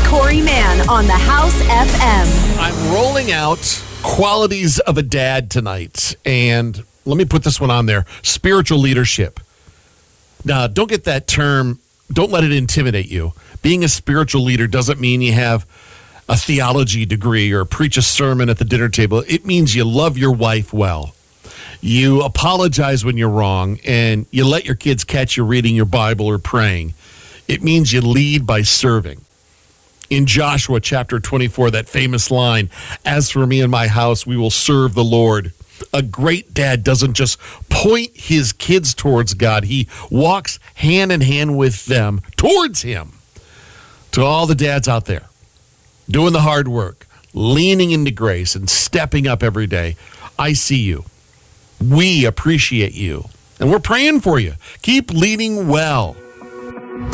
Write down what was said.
Corey Mann on the House FM. I'm rolling out qualities of a dad tonight, and let me put this one on there: spiritual leadership. Now, don't get that term, don't let it intimidate you. Being a spiritual leader doesn't mean you have a theology degree or preach a sermon at the dinner table. It means you love your wife well. You apologize when you're wrong, and you let your kids catch you reading your Bible or praying. It means you lead by serving. In Joshua chapter 24, that famous line, "As for me and my house, we will serve the Lord." A great dad doesn't just point his kids towards God. He walks hand in hand with them towards him. To all the dads out there doing the hard work, leaning into grace and stepping up every day, I see you. We appreciate you. And we're praying for you. Keep leading well.